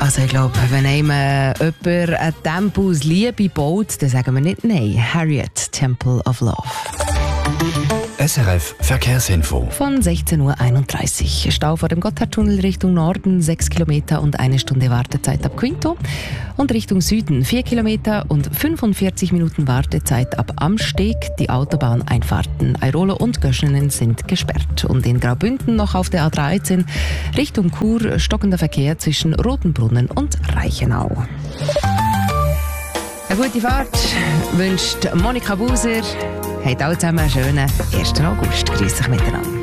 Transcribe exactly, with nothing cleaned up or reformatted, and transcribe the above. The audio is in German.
Also ich glaube, wenn einem äh, jemand ein Tempo aus Liebe baut, dann sagen wir nicht nein. Harriet, Temple of Love. S R F Verkehrsinfo. Von sechzehn Uhr einunddreißig. Stau vor dem Gotthardtunnel Richtung Norden, sechs Kilometer und eine Stunde Wartezeit ab Quinto. Und Richtung Süden, vier Kilometer und fünfundvierzig Minuten Wartezeit ab Amsteg. Die Autobahneinfahrten Airolo und Göschenen sind gesperrt. Und in Graubünden noch auf der A dreizehn Richtung Chur stockender Verkehr zwischen Rotenbrunnen und Reichenau. Eine gute Fahrt wünscht Monika Buser. Habt alle zusammen einen schönen ersten August. Grüß dich miteinander.